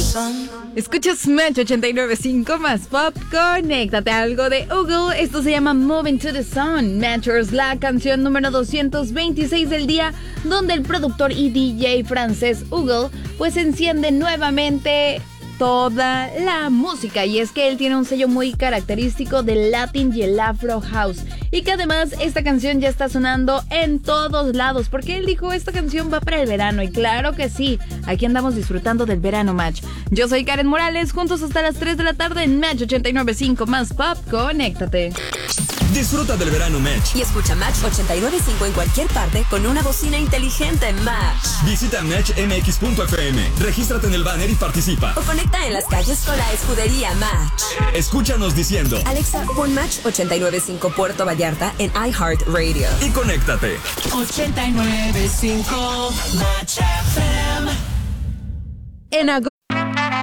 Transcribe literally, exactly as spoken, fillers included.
Escuchas Match ochenta y nueve punto cinco más Pop. Conéctate a algo de Google. Esto se llama Moving to the Sun. Matchers, la canción número doscientos veintiséis del día, donde el productor y D J francés Google pues enciende nuevamente toda la música, y es que él tiene un sello muy característico del Latin y el Afro House, y que además esta canción ya está sonando en todos lados, porque él dijo esta canción va para el verano, y claro que sí, aquí andamos disfrutando del verano Match. Yo soy Karen Morales, juntos hasta las tres de la tarde en Match ochenta y nueve punto cinco más Pop. Conéctate. Disfruta del verano Match y escucha Match ochenta y nueve punto cinco en cualquier parte con una bocina inteligente Match. Visita match m x punto f m, regístrate en el banner y participa. O conecta en las calles con la escudería Match. Escúchanos diciendo: Alexa, pon Match ochenta y nueve punto cinco Puerto Vallarta en iHeartRadio. Y conéctate. ochenta y nueve punto cinco Match F M. En agosto